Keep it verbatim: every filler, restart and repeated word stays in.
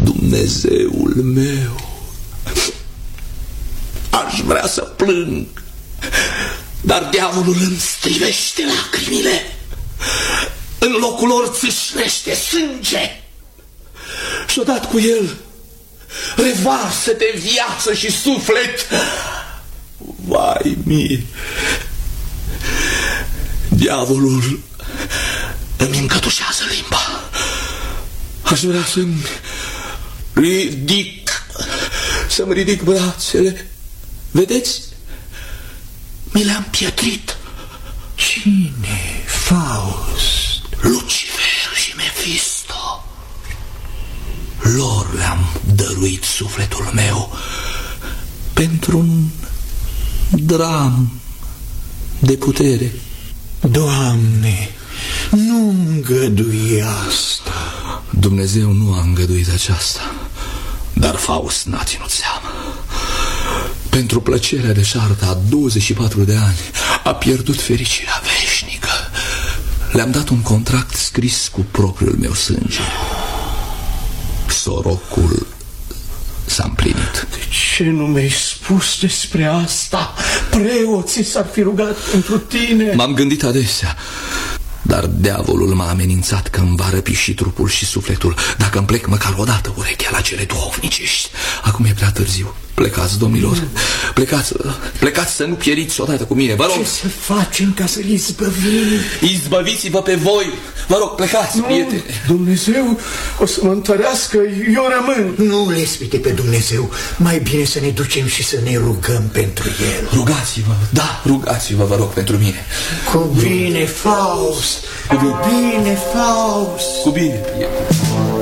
Dumnezeul meu, aș vrea să plâng, dar diavolul îmi strivește lacrimile. În locul lor țâșnește sânge și odată cu el revarsă-te viață și suflet. Vai mie, diavolul îmi încătușează limba. Aș vrea să-mi ridic, să-mi ridic brațele. Vedeți? Mi le-am pietrit. Cine? Faust? Lucifer și Mefisto. Lor le-am dăruit sufletul meu pentru un dram de putere. Doamne, nu îngădui asta. Dumnezeu nu a îngăduit aceasta, dar Faust n-a ținut seama. Pentru plăcerea deșartă a douăzeci și patru de ani a pierdut fericirea veșnică. Le-am dat un contract scris cu propriul meu sânge. Sorocul s-a împlinit. De ce nu mi-ai spus despre asta? Preoții s-ar fi rugat pentru tine. M-am gândit adesea, dar diavolul m-a amenințat că îmi va răpi și trupul și sufletul dacă îmi plec măcar o dată urechea la cele duhovnicești. Acum e prea târziu. Plecați, domnilor. Plecați, plecați să nu pieriți odată cu mine, vă rog. Ce să facem ca să-l izbăvim? Izbăviți-vă pe voi. Vă rog, plecați, nu, prieteni. Dumnezeu o să mă întărească, eu rămân. Nu le spite pe Dumnezeu. Mai bine să ne ducem și să ne rugăm pentru el. Rugați-vă, da, rugați-vă, vă rog, pentru mine. Cu bine, Faust. Cu bine, Faust. Cu bine, prieteni.